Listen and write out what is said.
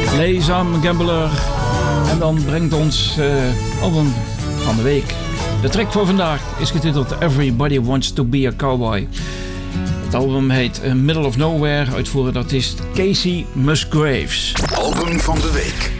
Leesam Gambler. En dan brengt ons album van de week. De track voor vandaag is getiteld Everybody Wants to Be a Cowboy. Het album heet Middle of Nowhere, uitvoerend artiest Casey Musgraves. Album van de week.